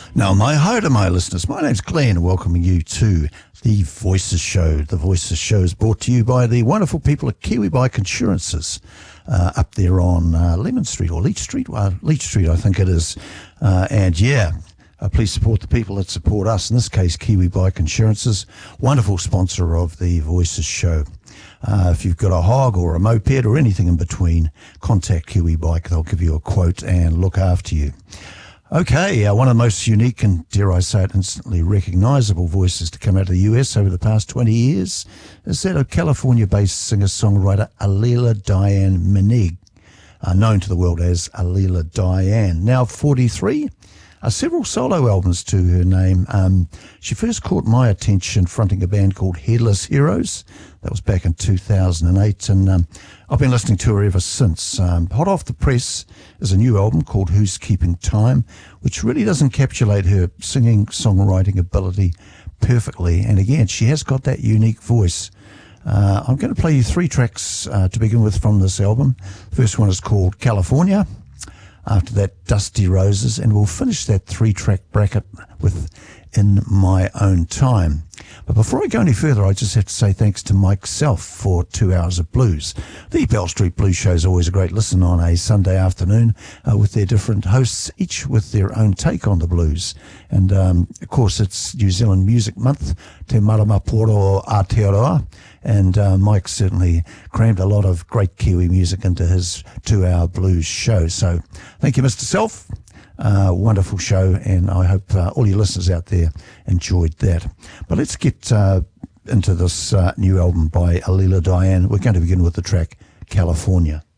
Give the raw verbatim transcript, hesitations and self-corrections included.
Now, my hi to my listeners. My name's Glenn, welcoming you to the Voices Show. The Voices Show is brought to you by the wonderful people at Kiwi Bike Insurances uh, up there on uh, Lemon Street or Leach Street. Well, Leach Street, I think it is. Uh, and yeah, uh, please support the people that support us. In this case, Kiwi Bike Insurances, wonderful sponsor of the Voices Show. Uh, if you've got a hog or a moped or anything in between, contact Kiwi Bike. They'll give you a quote and look after you. Okay, uh, one of the most unique and, dare I say it, instantly recognisable voices to come out of the U S over the past twenty years is that of California-based singer-songwriter Alila Diane Menig, uh, known to the world as Alila Diane. Now forty-three, uh, several solo albums to her name. Um, she first caught my attention fronting a band called Headless Heroes. That was back in two thousand eight, and um, I've been listening to her ever since. Um, hot off the press is a new album called Who's Keeping Time, which really does encapsulate her singing, songwriting ability perfectly. And again, she has got that unique voice. Uh, I'm going to play you three tracks uh, to begin with from this album. The first one is called California. After that, Dusty Roses, and we'll finish that three-track bracket with In My Own Time. But before I go any further, I just have to say thanks to Mike Self for Two Hours of Blues. The Bell Street Blues Show is always a great listen on a Sunday afternoon uh, with their different hosts, each with their own take on the blues. And, um, of course, it's New Zealand Music Month, Te Maramaporo Aotearoa, and uh, Mike certainly crammed a lot of great Kiwi music into his two-hour blues show. So thank you, Mister Self. Uh, wonderful show, and I hope uh, all your listeners out there enjoyed that. But let's get uh, into this uh, new album by Alila Diane. We're going to begin with the track California.